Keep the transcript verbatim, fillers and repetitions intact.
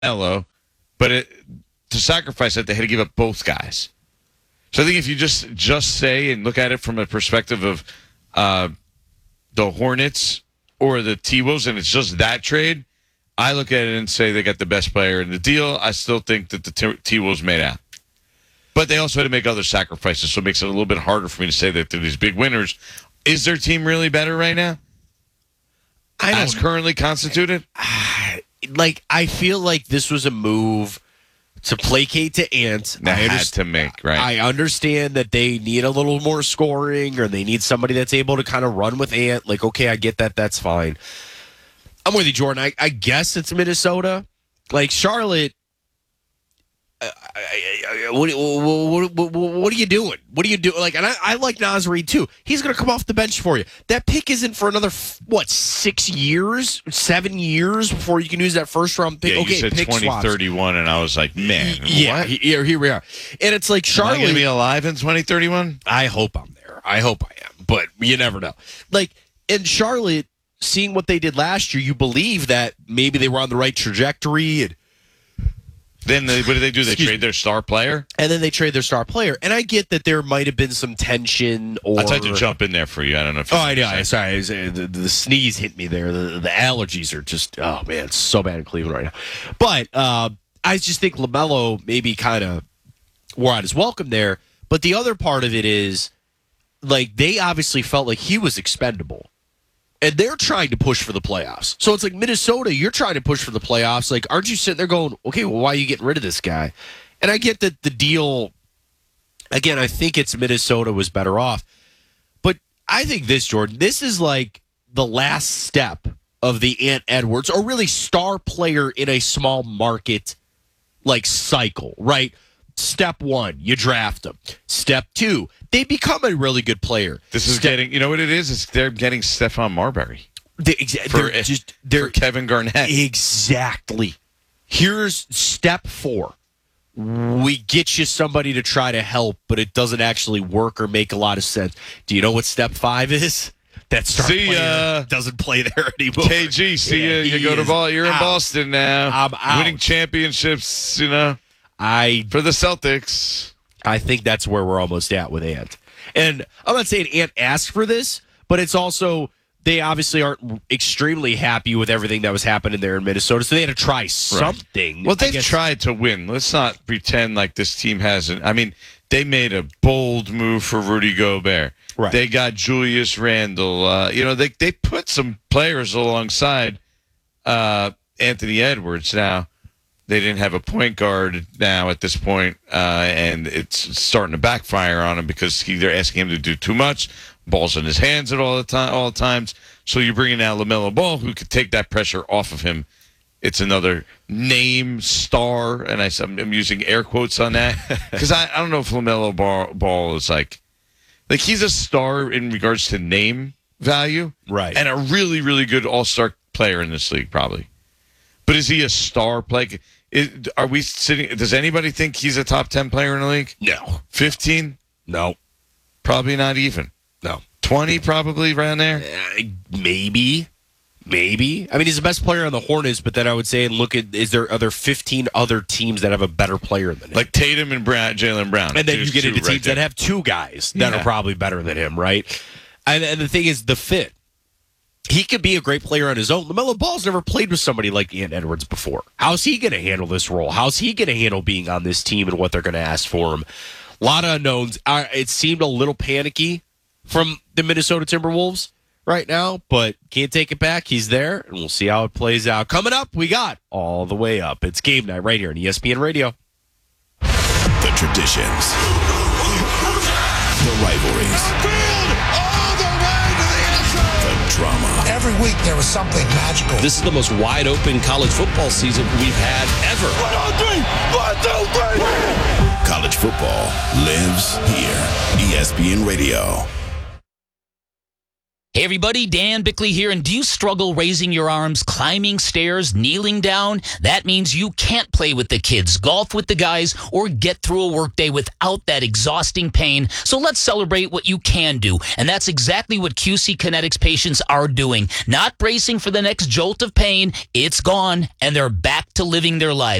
LaMelo, but it, to sacrifice that, they had to give up both guys. So I think if you just just say and look at it from a perspective of uh, the Hornets or the T-Wolves, and it's just that trade, I look at it and say they got the best player in the deal. I still think that the T- T-Wolves made out. But they also had to make other sacrifices, so it makes it a little bit harder for me to say that they're these big winners. Is their team really better right now? I don't, As currently constituted? Like, I feel like this was a move to placate to Ant. That I had underst- to make, right? I understand that they need a little more scoring, or they need somebody that's able to kind of run with Ant. Like, okay, I get that. That's fine. I'm with you, Jordan. I, I guess it's Minnesota. Like, Charlotte, I, I, I, what, what, what, what are you doing? What are you doing? Like, and I, I like Naz Reid too. He's going to come off the bench for you. That pick isn't for another what six years, seven years before you can use that first round pick. Yeah, okay, you said pick twenty thirty-one, and I was like, man, yeah, what? here, here we are. And it's like Charlotte. Am I going to be alive in twenty thirty-one? I hope I'm there. I hope I am, but you never know. Like in Charlotte, seeing what they did last year, you believe that maybe they were on the right trajectory. And Then they, what did they do? They Excuse trade their star player? And then they trade their star player. And I get that there might have been some tension or... I tried to jump in there for you. I don't know if Oh, you I know. I'm sorry. I was, uh, the, the sneeze hit me there. The, the allergies are just... Oh, man. It's so bad in Cleveland right now. But uh, I just think LaMelo maybe kind of wore out his welcome there. But the other part of it is, like, they obviously felt like he was expendable. And they're trying to push for the playoffs. So it's like Minnesota, you're trying to push for the playoffs. Like, aren't you sitting there going, okay, well, why are you getting rid of this guy? And I get that the deal, again, I think it's Minnesota was better off. But I think this, Jordan, this is like the last step of the Ant Edwards, or really star player in a small market, like, cycle, right? Step one, you draft them. Step two, they become a really good player. This is Step, getting, you know what it is? It's they're getting Stephon Marbury. They, exa- For, they're just they're for Kevin Garnett. Exactly. Here's step four. We get you somebody to try to help, but it doesn't actually work or make a lot of sense. Do you know what step five is? That star See player ya. doesn't play there anymore. K G, see Yeah, ya. You he go to is ball. You're in out. Boston now. I'm out. Winning championships, you know, I for the Celtics. I think that's where we're almost at with Ant. And I'm not saying Ant asked for this, but it's also they obviously aren't extremely happy with everything that was happening there in Minnesota, so they had to try something. Well, they've I guess. tried to win. Let's not pretend like this team hasn't. I mean, they made a bold move for Rudy Gobert. Right. They got Julius Randle. Uh, you know, they they put some players alongside uh, Anthony Edwards. Now, they didn't have a point guard now at this point, uh, and it's starting to backfire on him because he, they're asking him to do too much. Ball's in his hands at all the time, all the times. So you're bringing out LaMelo Ball, who could take that pressure off of him. It's another name star, and I, I'm using air quotes on that because I, I don't know if LaMelo Ball, Ball is like like he's a star in regards to name value, Right. and a really really good all star player in this league probably. But is he a star player? Is, are we sitting? Does anybody think he's a top ten player in the league? No. Fifteen? No. Probably not even. No. Twenty, probably around there. Uh, maybe. Maybe. I mean, he's the best player on the Hornets, but then I would say, look at, is there other fifteen other teams that have a better player than him? Like Tatum and Brown, Jaylen Brown. And then There's you get two into right teams there. that have two guys that Yeah. are probably better than him, right? And, and the thing is, the fit. He could be a great player on his own. LaMelo Ball's never played with somebody like Ant Edwards before. How's he going to handle this role? How's he going to handle being on this team and what they're going to ask for him? A lot of unknowns. Uh, it seemed a little panicky from the Minnesota Timberwolves right now, but can't take it back. He's there, and we'll see how it plays out. Coming up, we got All the Way Up. It's game night right here on E S P N Radio. The traditions, the rivalries, the drama. Every week there was something magical. This is the most wide open college football season we've had ever. One, two, three. One, two, three. College football lives here. E S P N Radio. Hey everybody, Dan Bickley here, and do you struggle raising your arms, climbing stairs, kneeling down? That means you can't play with the kids, golf with the guys, or get through a workday without that exhausting pain. So let's celebrate what you can do, and that's exactly what Q C Kinetics patients are doing. Not bracing for the next jolt of pain, it's gone, and they're back to living their lives.